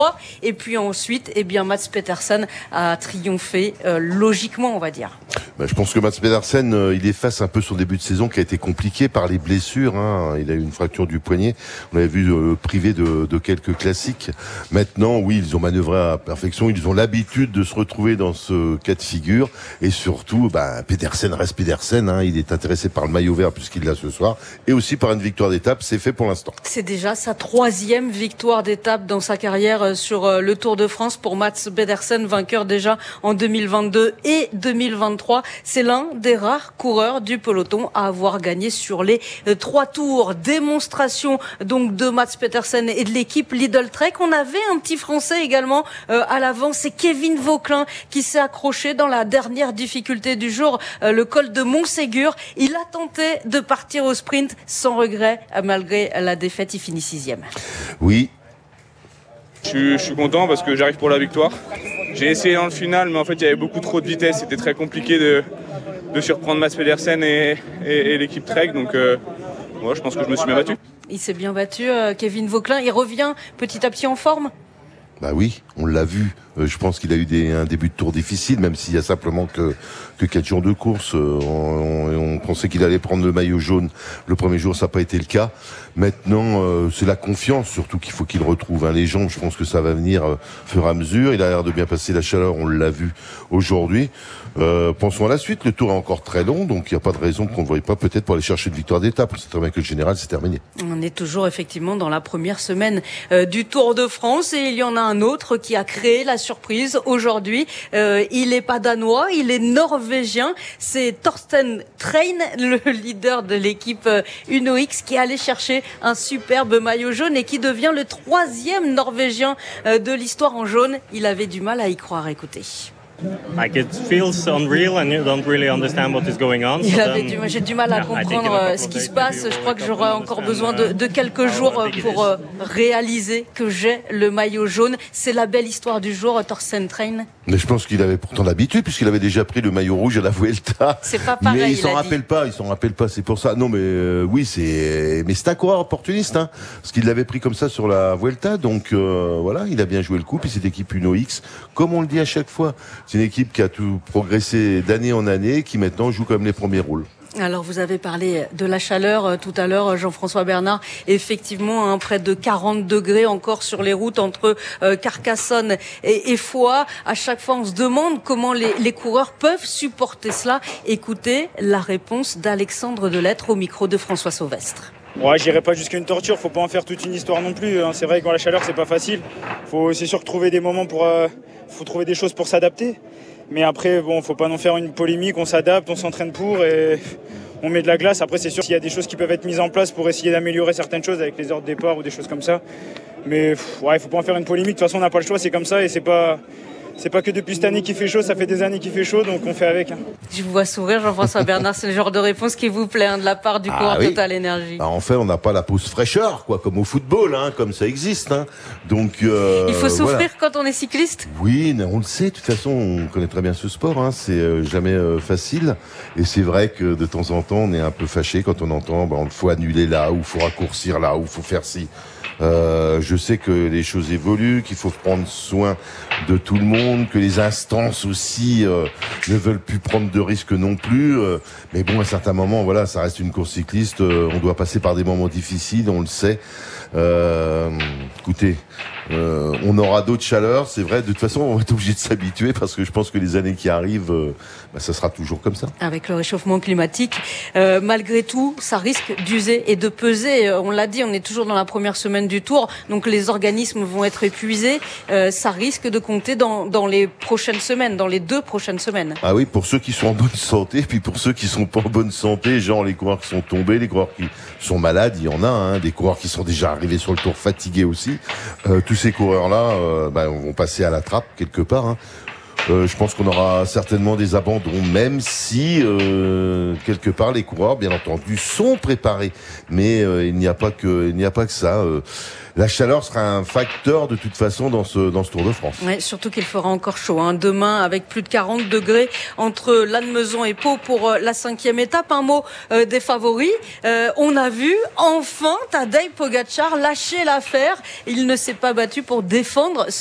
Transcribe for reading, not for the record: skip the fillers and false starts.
Et puis ensuite, Mats Pedersen a triomphé logiquement, on va dire. Je pense que Mats Pedersen, il efface un peu son début de saison qui a été compliqué par les blessures. Il a eu une fracture du poignet. On l'avait vu privé de quelques classiques. Maintenant, oui, ils ont manœuvré à perfection. Ils ont l'habitude de se retrouver dans ce cas de figure. Et surtout, Pedersen reste Pedersen. Il est intéressé par le maillot vert puisqu'il l'a ce soir. Et aussi par une victoire d'étape. C'est fait pour l'instant. C'est déjà sa 3e victoire d'étape dans sa carrière sur le Tour de France pour Mats Pedersen, vainqueur déjà en 2022 et 2023. C'est l'un des rares coureurs du peloton à avoir gagné sur les 3 tours. Démonstration donc de Mats Pedersen et de l'équipe Lidl Trek. On avait un petit Français également à l'avant, c'est Kevin Vauquelin qui s'est accroché dans la dernière difficulté du jour, le col de Montségur. Il a tenté de partir au sprint sans regret, malgré la défaite, il finit 6e. Oui. Je suis content parce que j'arrive pour la victoire. J'ai essayé dans le final, mais en fait il y avait beaucoup trop de vitesse. C'était très compliqué de surprendre Mats Pedersen et l'équipe Trek. Donc moi je pense que je me suis bien battu. Il s'est bien battu, Kevin Vauquelin. Il revient petit à petit en forme. Oui, on l'a vu. Je pense qu'il a eu un début de tour difficile, même s'il y a simplement que 4 jours de course. On pensait qu'il allait prendre le maillot jaune le premier jour, ça n'a pas été le cas. Maintenant, c'est la confiance surtout qu'il faut qu'il retrouve. Les jambes, je pense que ça va venir au fur et à mesure. Il a l'air de bien passer la chaleur, on l'a vu aujourd'hui. Pensons à la suite, le tour est encore très long, donc il n'y a pas de raison qu'on ne voie pas peut-être pour aller chercher une victoire d'étape. C'est très bien que le général, c'est terminé. On est toujours effectivement dans la première semaine du Tour de France et il y en a un autre qui a créé la surprise aujourd'hui. Il n'est pas danois, il est norvégien. C'est Thorsten Trein, le leader de l'équipe Uno X, qui est allé chercher un superbe maillot jaune et qui devient le 3e norvégien de l'histoire en jaune. Il avait du mal à y croire, écoutez. It feels unreal and you don't really understand what is going on. J'ai du mal à comprendre ce qui se passe. Je crois que j'aurai encore besoin de quelques jours pour réaliser que j'ai le maillot jaune. C'est la belle histoire du jour, Thorsten Trein. Mais je pense qu'il avait pourtant l'habitude puisqu'il avait déjà pris le maillot rouge à la Vuelta. C'est pas pareil. Mais il s'en rappelle pas, c'est pour ça. Non mais oui, c'est un coureur opportuniste parce qu'il l'avait pris comme ça sur la Vuelta. Donc voilà, il a bien joué le coup. Puis cette équipe Uno X, comme on le dit à chaque fois, c'est une équipe qui a tout progressé d'année en année, qui maintenant joue comme les premiers rôles. Alors vous avez parlé de la chaleur tout à l'heure, Jean-François Bernard. Effectivement, près de 40 degrés encore sur les routes entre Carcassonne et Foix. À chaque fois, on se demande comment les coureurs peuvent supporter cela. Écoutez la réponse d'Alexandre Delettre au micro de François Sauvestre. Ouais, j'irai pas jusqu'à une torture, faut pas en faire toute une histoire non plus. C'est vrai que dans la chaleur, c'est pas facile. C'est sûr trouver des moments faut trouver des choses pour s'adapter. Mais après, faut pas en faire une polémique, on s'adapte, on s'entraîne pour et on met de la glace. Après, c'est sûr qu'il y a des choses qui peuvent être mises en place pour essayer d'améliorer certaines choses avec les heures de départ ou des choses comme ça. Mais faut pas en faire une polémique. De toute façon, on n'a pas le choix, c'est comme ça et c'est pas que depuis cette année qu'il fait chaud, ça fait des années qu'il fait chaud, donc on fait avec. Je vous vois sourire, Jean-François Bernard, c'est le genre de réponse qui vous plaît de la part du coureur Total Énergie. Enfin, on n'a pas la pause fraîcheur, comme au football, comme ça existe. Donc, il faut souffrir quand on est cycliste. Oui, on le sait. De toute façon, on connaît très bien ce sport. C'est jamais facile. Et c'est vrai que de temps en temps, on est un peu fâché quand on entend, il faut annuler là, ou il faut raccourcir là, ou il faut faire ci. Je sais que les choses évoluent, qu'il faut prendre soin de tout le monde, que les instances aussi ne veulent plus prendre de risques non plus. Mais à certains moments, ça reste une course cycliste. On doit passer par des moments difficiles, on le sait. Écoutez, on aura d'autres chaleurs, c'est vrai. De toute façon, on va être obligé de s'habituer parce que je pense que les années qui arrivent, ça sera toujours comme ça. Avec le réchauffement climatique, malgré tout, ça risque d'user et de peser. On l'a dit, on est toujours dans la première semaine du Tour, donc les organismes vont être épuisés. Ça risque de compter dans les prochaines semaines, dans les 2 prochaines semaines. Ah oui, pour ceux qui sont en bonne santé, puis pour ceux qui sont pas en bonne santé, genre les coureurs qui sont tombés, les coureurs qui sont malades, il y en a, des coureurs qui sont déjà arrivés sur le Tour fatigués aussi. Tous ces coureurs-là vont passer à la trappe quelque part. Je pense qu'on aura certainement des abandons, même si quelque part les coureurs, bien entendu, sont préparés. Mais il n'y a pas que ça. La chaleur sera un facteur de toute façon dans ce Tour de France. Ouais, surtout qu'il fera encore chaud, hein. Demain, avec plus de 40 degrés entre Lannemezan et Pau pour la 5e étape. Un mot des favoris. On a vu enfin Tadej Pogačar lâcher l'affaire. Il ne s'est pas battu pour défendre